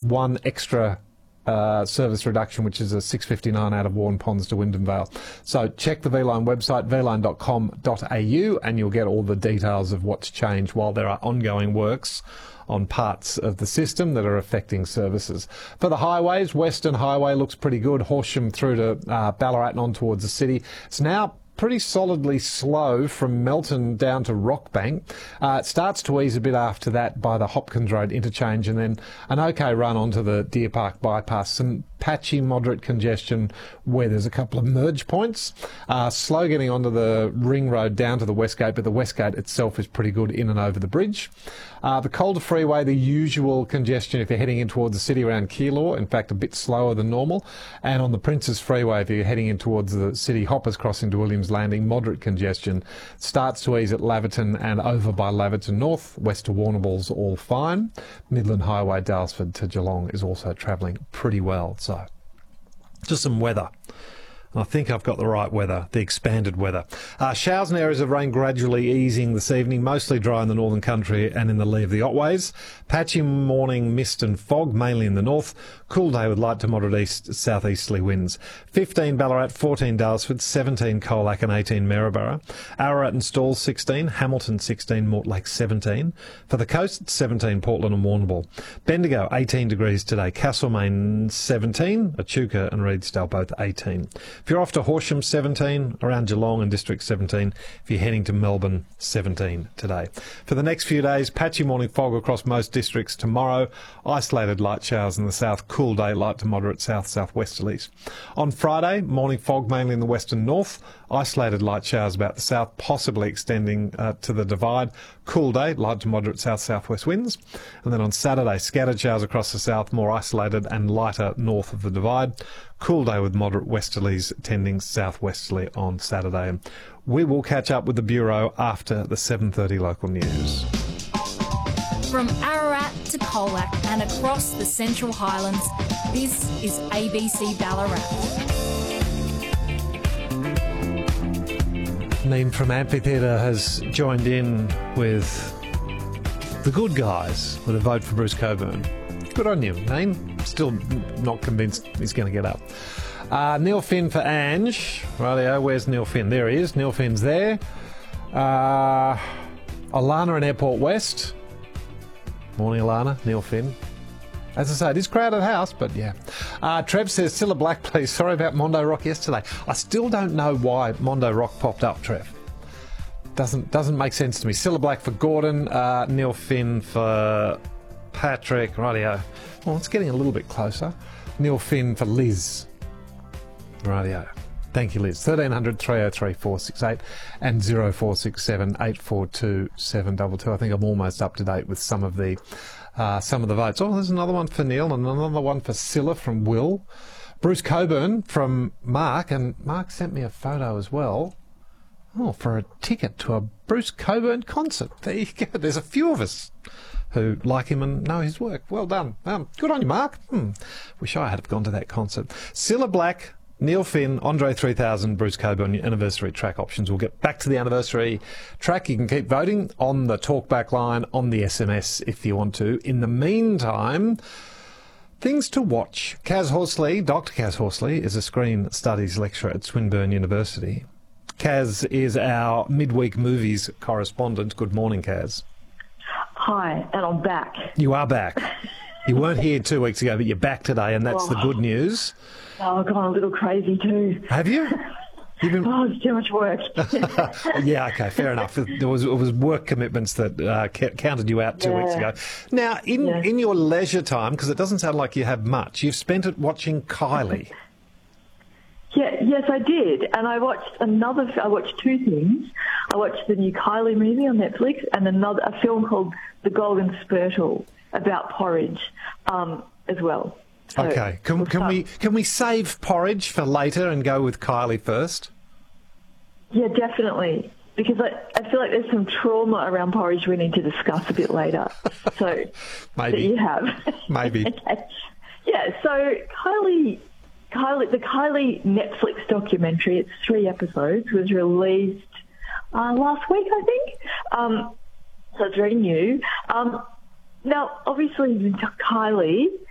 one extra service reduction, which is a 6.59 out of Warren Ponds to Wyndham Vale. So check the V-Line website, vline.com.au, and you'll get all the details of what's changed while there are ongoing works on parts of the system that are affecting services. For the highways, Western Highway looks pretty good. Horsham through to Ballarat and on towards the city. It's now pretty solidly slow from Melton down to Rockbank. It starts to ease a bit after that by the Hopkins Road interchange, and then an okay run onto the Deer Park bypass. Some patchy, moderate congestion where there's a couple of merge points. Slow getting onto the Ring Road down to the Westgate, but the Westgate itself is pretty good in and over the bridge. The Calder Freeway, the usual congestion if you're heading in towards the city around Keilor, in fact a bit slower than normal. And on the Princes Freeway, if you're heading in towards the city, Hoppers crossing to Williams Landing, moderate congestion. Starts to ease at Laverton and over by Laverton North. West to Warrnambool's all fine. Midland Highway, Dalesford to Geelong is also travelling pretty well. So just some weather. I think I've got the right weather, the expanded weather. Showers and areas of rain gradually easing this evening, mostly dry in the northern country and in the lee of the Otways. Patchy morning mist and fog, mainly in the north. Cool day with light to moderate southeasterly winds. 15 Ballarat, 14 Dalesford, 17 Colac and 18 Maryborough. Ararat and Stawell 16, Hamilton 16, Mortlake 17. For the coast, 17 Portland and Warrnambool. Bendigo 18 degrees today. Castlemaine 17, Echuca and Reedsdale both 18. If you're off to Horsham, 17, around Geelong and District 17. If you're heading to Melbourne, 17 today. For the next few days, patchy morning fog across most districts tomorrow. Isolated light showers in the south, cool day, light to moderate south-southwesterlies. On Friday, morning fog mainly in the west and north. Isolated light showers about the south, possibly extending to the Divide. Cool day, light to moderate south-southwest winds. And then on Saturday, scattered showers across the south, more isolated and lighter north of the Divide. Cool day with moderate westerlies tending southwesterly on Saturday. And we will catch up with the Bureau after the 7:30 local news. From Ararat to Colac and across the Central Highlands, this is ABC Ballarat. Neen from Amphitheatre has joined in with the good guys with a vote for Bruce Cockburn. Good on you, Neen. Still not convinced he's going to get up. Neil Finn for Ange. Rightio, where's Neil Finn? There he is. Neil Finn's there. Alana and Airport West. Morning, Alana. Neil Finn. As I say, it is crowded house, but yeah. Trev says, Cilla Black, please. Sorry about Mondo Rock yesterday. I still don't know why Mondo Rock popped up, Trev. Doesn't make sense to me. Cilla Black for Gordon. Neil Finn for Patrick. Rightio. Well, it's getting a little bit closer. Neil Finn for Liz. Rightio. Thank you, Liz. 1300 303 468 and 0467 842 722. I think I'm almost up to date with some of the votes. Oh, there's another one for Neil and another one for Cilla from Will. Bruce Cockburn from Mark, and Mark sent me a photo as well. Oh, for a ticket to a Bruce Cockburn concert. There you go. There's a few of us who like him and know his work. Well done. Good on you, Mark. Wish I had gone to that concert. Cilla Black, Neil Finn, Andre 3000, Bruce Cockburn, anniversary track options. We'll get back to the anniversary track. You can keep voting on the talkback line, on the SMS if you want to. In the meantime, things to watch. Kaz Horsley, Dr. Kaz Horsley, is a screen studies lecturer at Swinburne University. Kaz is our midweek movies correspondent. Good morning, Kaz. Hi, and I'm back. You are back. You weren't here 2 weeks ago, but you're back today, and that's the good news. Oh, I've gone a little crazy too. Have you? Oh, it's too much work. Yeah, okay, fair enough. It was work commitments that counted you out 2 weeks ago. Now, in your leisure time, because it doesn't sound like you have much, you've spent it watching Kylie. Yes, I did. And I watched two things. I watched the new Kylie movie on Netflix and a film called The Golden Spurtle about porridge as well. So okay. Can we save porridge for later and go with Kylie first? Yeah, definitely. Because I feel like there's some trauma around porridge we need to discuss a bit later. So maybe. That you have. Maybe. Okay. Yeah, so the Kylie Netflix documentary, it's 3 episodes, was released last week, I think. So it's very new. Now, obviously, Kylie